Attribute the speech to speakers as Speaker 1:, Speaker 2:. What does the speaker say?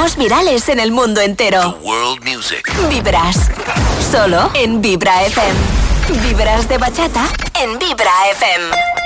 Speaker 1: hacemos virales en el mundo entero.
Speaker 2: The world music.
Speaker 1: Vibras. Solo en Vibra FM. Vibras de bachata en Vibra FM.